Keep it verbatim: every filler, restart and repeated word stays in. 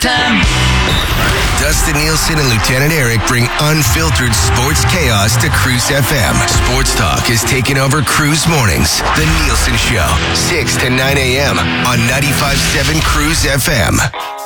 time. Dustin Nielsen and Lieutenant Eric bring unfiltered sports chaos to Cruise F M. Sports talk is taking over Cruise Mornings. The Nielsen Show, six to nine a.m. on ninety-five point seven Cruise F M.